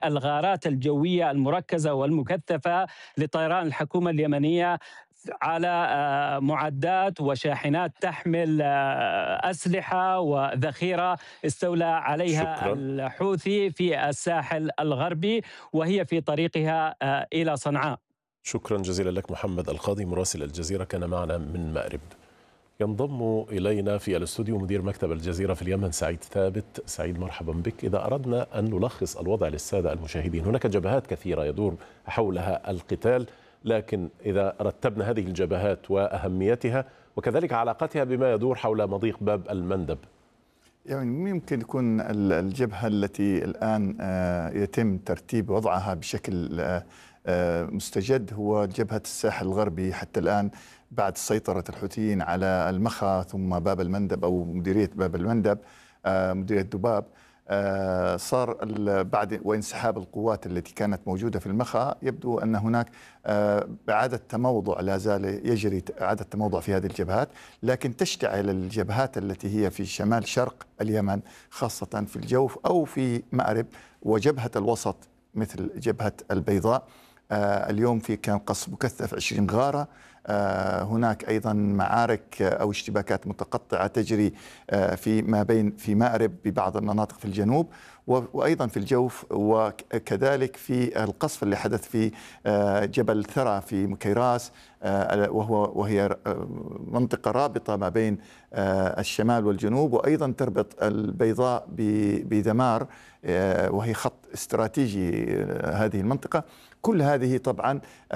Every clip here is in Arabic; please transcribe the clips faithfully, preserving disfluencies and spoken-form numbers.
الغارات الجوية المركزة والمكثفة لطيران الحكومة اليمنية على آه، معدات وشاحنات تحمل آه، أسلحة وذخيرة استولى عليها شكرا. الحوثي في الساحل الغربي، وهي في طريقها آه، إلى صنعاء. شكرا جزيلا لك محمد القاضي مراسل الجزيرة كان معنا من مأرب. ينضم إلينا في الاستوديو مدير مكتب الجزيرة في اليمن سعيد ثابت. سعيد مرحبا بك. إذا أردنا أن نلخص الوضع للسادة المشاهدين، هناك جبهات كثيرة يدور حولها القتال، لكن إذا رتبنا هذه الجبهات وأهميتها وكذلك علاقتها بما يدور حول مضيق باب المندب. يعني يمكن يكون الجبهة التي الآن يتم ترتيب وضعها بشكل مستجد هو جبهة الساحل الغربي حتى الآن، بعد سيطرة الحوثيين على المخا ثم باب المندب أو مديرية باب المندب، مديرية دباب. صار بعد وانسحاب القوات التي كانت موجودة في المخا، يبدو أن هناك إعادة تموضع، لا زال يجري إعادة تموضع في هذه الجبهات، لكن تشتعل الجبهات التي هي في شمال شرق اليمن، خاصة في الجوف أو في مأرب وجبهة الوسط مثل جبهة البيضاء. اليوم في كان قصف مكثف عشرين غارة. هناك أيضا معارك أو اشتباكات متقطعة تجري في ما بين في مأرب ببعض المناطق في الجنوب وأيضا في الجوف، وكذلك في القصف اللي حدث في جبل ثرى في مكيراس، وهو وهي منطقة رابطة ما بين الشمال والجنوب، وأيضا تربط البيضاء بدمار وهي خط استراتيجي هذه المنطقة. كل هذه طبعا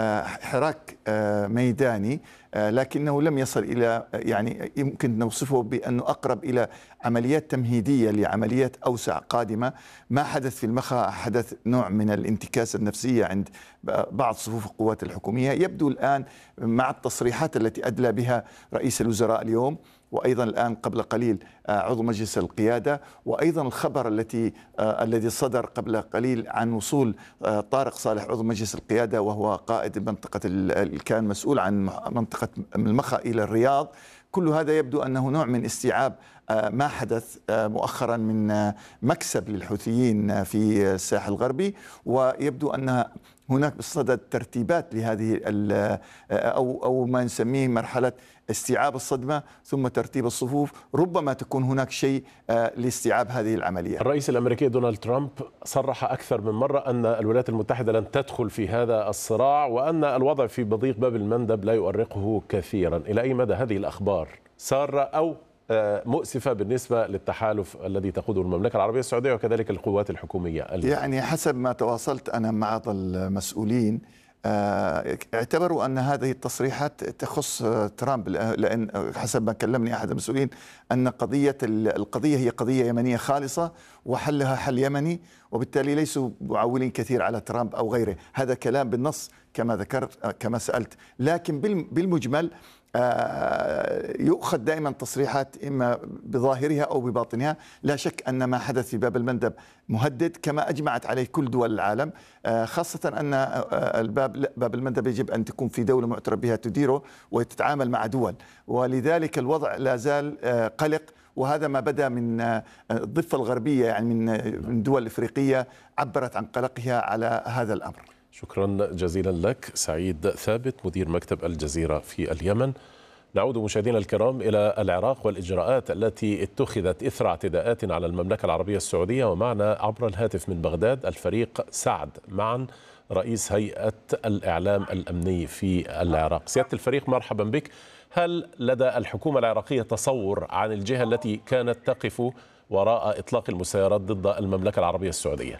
حراك ميداني، لكنه لم يصل إلى، يعني يمكن نوصفه بأنه أقرب إلى عمليات تمهيدية لعمليات أوسع قادمة. ما حدث في المخا حدث نوع من الانتكاسة النفسية عند بعض صفوف القوات الحكومية. يبدو الآن مع التصريحات التي أدلى بها رئيس الوزراء اليوم، وأيضا الآن قبل قليل عضو مجلس القيادة، وأيضا الخبر التي آه الذي صدر قبل قليل عن وصول آه طارق صالح عضو مجلس القيادة، وهو قائد منطقة كان مسؤول عن منطقة من المخا إلى الرياض. كل هذا يبدو أنه نوع من استيعاب آه ما حدث آه مؤخرا من آه مكسب للحوثيين في الساحل الغربي، ويبدو أن هناك بصدد ترتيبات لهذه أو أو ما نسميه مرحلة استيعاب الصدمة ثم ترتيب الصفوف. ربما تكون هناك شيء لاستيعاب هذه العملية. الرئيس الأمريكي دونالد ترامب صرح أكثر من مرة أن الولايات المتحدة لن تدخل في هذا الصراع، وأن الوضع في مضيق باب المندب لا يؤرقه كثيرا. إلى أي مدى هذه الأخبار سارة أو مؤسفة بالنسبة للتحالف الذي تقوده المملكة العربية السعودية وكذلك القوات الحكومية؟ يعني حسب ما تواصلت أنا مع بعض المسؤولين اعتبروا أن هذه التصريحات تخص ترامب، لأن حسب ما كلمني أحد المسؤولين أن قضية القضية هي قضية يمنية خالصة وحلها حل يمني، وبالتالي ليسوا معولين كثير على ترامب أو غيره. هذا كلام بالنص كما ذكرت كما سألت، لكن بالمجمل يؤخذ دائما تصريحات إما بظاهرها أو بباطنها. لا شك أن ما حدث في باب المندب مهدد كما أجمعت عليه كل دول العالم، خاصة أن الباب باب المندب يجب أن تكون في دولة معترف بها تديره وتتعامل مع دول، ولذلك الوضع لا زال قلق. وهذا ما بدأ من الضفة الغربية، يعني من من دول إفريقية عبرت عن قلقها على هذا الأمر. شكرا جزيلا لك سعيد ثابت مدير مكتب الجزيرة في اليمن. نعود مشاهدينا الكرام إلى العراق والإجراءات التي اتخذت إثر اعتداءات على المملكة العربية السعودية، ومعنا عبر الهاتف من بغداد الفريق سعد معا رئيس هيئة الإعلام الأمني في العراق. سيادة الفريق مرحبا بك. هل لدى الحكومة العراقية تصور عن الجهة التي كانت تقف وراء إطلاق المسيرات ضد المملكة العربية السعودية؟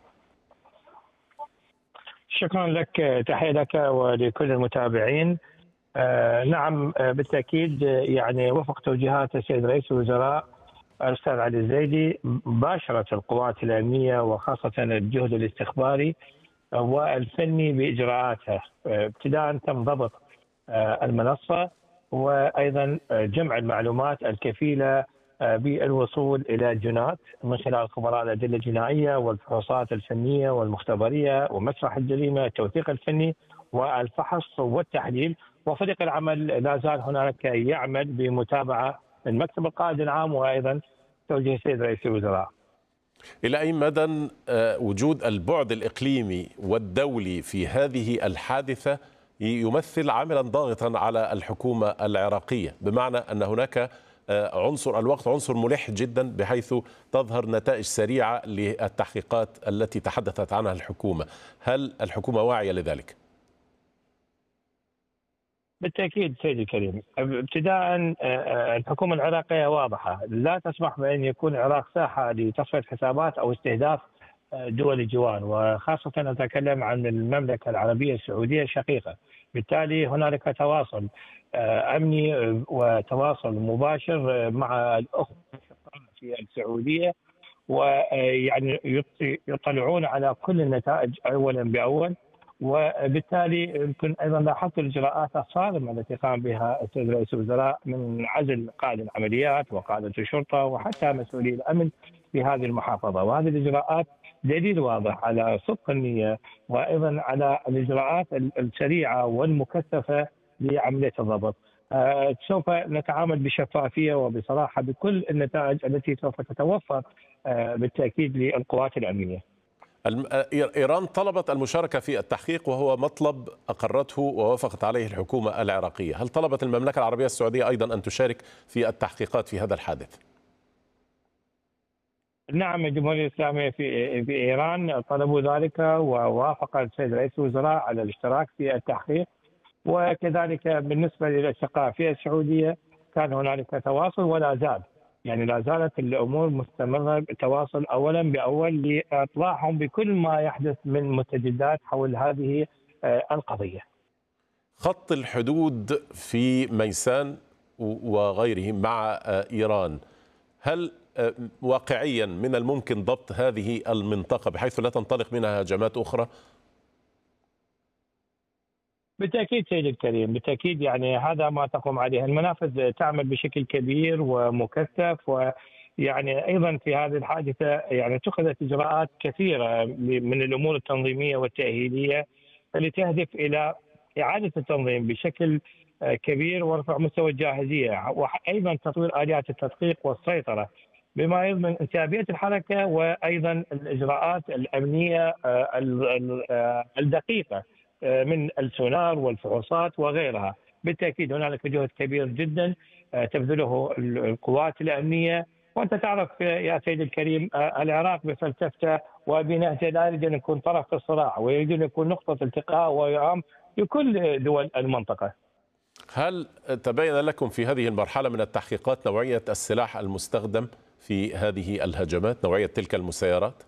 شكرا لك، تحية لك ولكل المتابعين. آه نعم، آه بالتأكيد، آه يعني وفق توجيهات السيد رئيس الوزراء الأستاذ علي الزيدي باشرت القوات الأمنية وخاصة الجهد الاستخباري آه والفني بإجراءاتها. آه ابتداء تم ضبط آه المنصة، وأيضا آه جمع المعلومات الكفيلة آه بالوصول إلى الجنات من خلال خبراء الأدلة الجنائية والفحوصات الفنية والمختبرية ومسرح الجريمة، التوثيق الفني والفحص والتحليل. وفريق العمل لا زال هناك يعمل بمتابعة من مكتب القائد العام وأيضا توجيه السيد رئيس الوزراء. إلى أي مدى وجود البعد الإقليمي والدولي في هذه الحادثة يمثل عاملا ضاغطا على الحكومة العراقية، بمعنى أن هناك عنصر الوقت عنصر ملح جدا بحيث تظهر نتائج سريعة للتحقيقات التي تحدثت عنها الحكومة؟ هل الحكومة واعية لذلك؟ بالتأكيد سيدي الكريم. ابتداء الحكومة العراقية واضحة، لا تسمح بأن يكون العراق ساحة لتصفية حسابات أو استهداف دول الجوار، وخاصة أتكلم عن المملكة العربية السعودية الشقيقة. بالتالي هنالك تواصل أمني وتواصل مباشر مع الأخوة في السعودية، ويعني يطلعون على كل النتائج أولا بأول. وبالتالي يمكن ايضا لاحظت الاجراءات الصارمه التي قام بها السيد رئيس الوزراء من عزل قائد العمليات وقاده الشرطه وحتى مسؤولي الامن في هذه المحافظه، وهذه الاجراءات دليل واضح على صدق النيه وايضا على الاجراءات السريعه والمكثفه لعمليه الضبط. آه سوف نتعامل بشفافيه وبصراحه بكل النتائج التي سوف تتوفر آه بالتاكيد للقوات الامنيه. إيران طلبت المشاركة في التحقيق وهو مطلب أقرته ووافقت عليه الحكومة العراقية، هل طلبت المملكة العربية السعودية أيضا أن تشارك في التحقيقات في هذا الحادث؟ نعم، الجمهورية الإسلامية في في إيران طلبوا ذلك ووافق السيد رئيس الوزراء على الاشتراك في التحقيق، وكذلك بالنسبة للأشقاء في السعودية كان هنالك تواصل ولا زال، يعني لا زالت الامور مستمره بالتواصل اولا باول لاطلاعهم بكل ما يحدث من مستجدات حول هذه القضيه. خط الحدود في ميسان وغيره مع ايران، هل واقعيا من الممكن ضبط هذه المنطقه بحيث لا تنطلق منها هجمات اخرى؟ بالتاكيد سيدي الكريم، بالتاكيد يعني هذا ما تقوم عليه المنافذ، تعمل بشكل كبير ومكثف، ويعني ايضا في هذه الحادثه يعني اتخذت اجراءات كثيره من الامور التنظيميه والتاهيليه اللي تهدف الى اعاده التنظيم بشكل كبير ورفع مستوى الجاهزيه، وايضا تطوير اليات التدقيق والسيطره بما يضمن انسيابيه الحركه وايضا الاجراءات الامنيه الدقيقه من السونار والفحوصات وغيرها. بالتاكيد هنالك جهد كبير جدا تبذله القوات الامنيه، وانت تعرف يا سيدي الكريم العراق بفلسفته وبنهجه لا يريد ان يكون طرف في الصراع ويريد ان يكون نقطه التقاء ووئام لكل دول المنطقه. هل تبين لكم في هذه المرحله من التحقيقات نوعيه السلاح المستخدم في هذه الهجمات، نوعيه تلك المسيرات؟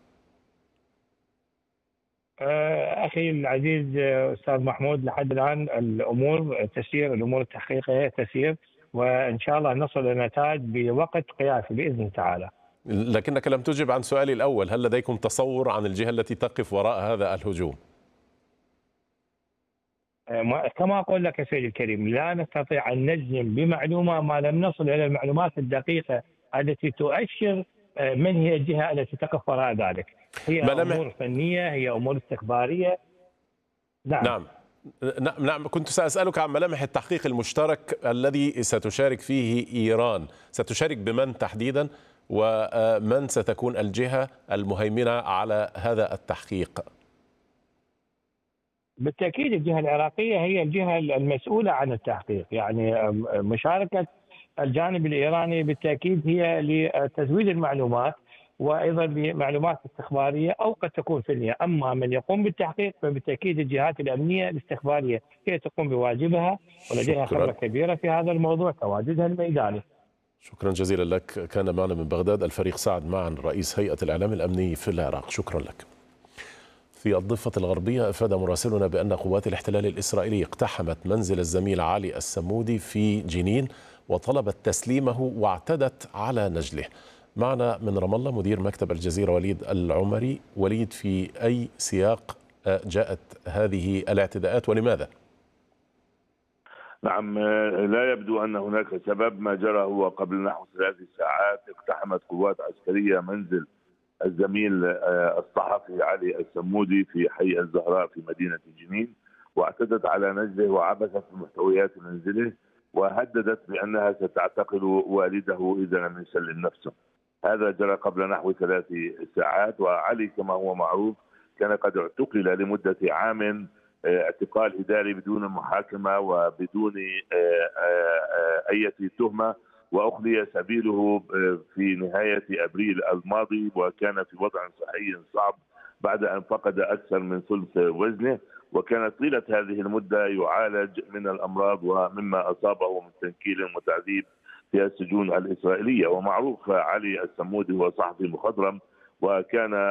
اخي العزيز استاذ محمود، لحد الان الامور تسير، الامور التحقيقيه تسير، وان شاء الله نصل الى نتائج بوقت قياسي باذن الله تعالى. لكنك لم تجب عن سؤالي الاول، هل لديكم تصور عن الجهه التي تقف وراء هذا الهجوم؟ كما اقول لك يا سيدي الكريم، لا نستطيع ان نجزم بمعلومه ما لم نصل الى المعلومات الدقيقه التي تؤشر من هي الجهه التي تقف وراء ذلك. هي ملامح... امور فنيه، هي امور استخباريه. نعم. نعم نعم كنت سأسألك عن ملامح التحقيق المشترك الذي ستشارك فيه إيران، ستشارك بمن تحديدا ومن ستكون الجهة المهيمنة على هذا التحقيق؟ بالتأكيد الجهة العراقية هي الجهة المسؤولة عن التحقيق، يعني مشاركة الجانب الإيراني بالتأكيد هي لتزويد المعلومات وايضا بمعلومات استخباريه او قد تكون فنيه، اما من يقوم بالتحقيق فبالتاكيد الجهات الامنيه الاستخباريه هي تقوم بواجبها ولديها خبره كبيره في هذا الموضوع، تواجدها الميداني. شكرا جزيلا لك. كان معنا من بغداد الفريق سعد معن رئيس هيئه الاعلام الامني في العراق، شكرا لك. في الضفه الغربيه افاد مراسلنا بان قوات الاحتلال الاسرائيلي اقتحمت منزل الزميل علي السمودي في جنين وطلبت تسليمه واعتدت على نجله. معنا من رام الله مدير مكتب الجزيرة وليد العمري. وليد، في أي سياق جاءت هذه الاعتداءات ولماذا؟ نعم، لا يبدو أن هناك سبب. ما جرى هو قبل نحو ثلاث ساعات اقتحمت قوات عسكرية منزل الزميل الصحفي علي السمودي في حي الزهراء في مدينة جنين، واعتدت على نجله وعبثت بمحتويات منزله وهددت بأنها ستعتقل والده إذا لم يسلم نفسه. هذا جرى قبل نحو ثلاث ساعات. وعلي كما هو معروف كان قد اعتقل لمدة عام اعتقال إداري بدون محاكمة وبدون أي تهمة، وأخلي سبيله في نهاية أبريل الماضي، وكان في وضع صحي صعب بعد أن فقد أكثر من ثلث وزنه، وكان طيلة هذه المدة يعالج من الأمراض ومما أصابه من تنكيل وتعذيب في السجون الإسرائيلية. ومعروف علي السمودي هو صحفي مخضرم، وكان